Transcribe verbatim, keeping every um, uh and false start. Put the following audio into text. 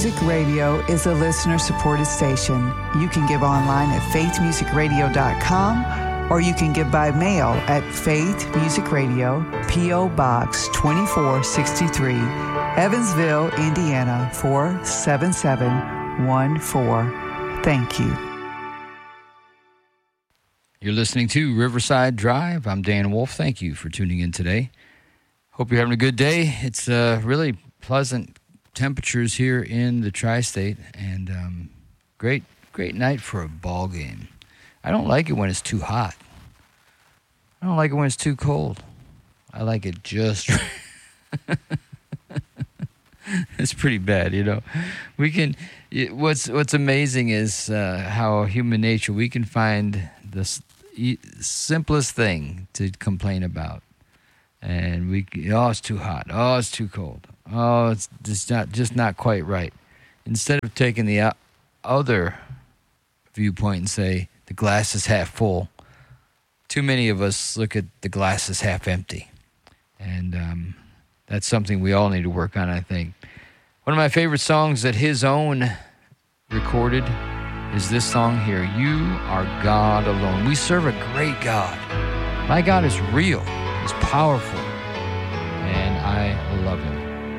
Music Radio is a listener-supported station. You can give online at faith music radio dot com, or you can give by mail at Faith Music Radio, P O. Box twenty-four sixty-three, Evansville, Indiana, four seven seven one four. Thank you. You're listening to Riverside Drive. I'm Dan Wolf. Thank you for tuning in today. Hope you're having a good day. It's uh, really pleasant temperatures here in the tri-state, and um, great, great night for a ball game. I don't like it when it's too hot. I don't like it when it's too cold. I like it just right. It's pretty bad, you know. We can. It, what's What's amazing is uh, how human nature, we can find the s- e- simplest thing to complain about, and we oh it's too hot, oh it's too cold, oh it's just not just not quite right. Instead of taking the o- other viewpoint and say the glass is half full, too many of us look at the glass is half empty, and um, that's something we all need to work on, I think. One of my favorite songs that his own recorded is this song here, You Are God Alone. We serve a great God. My God is real. He's powerful. And I love him.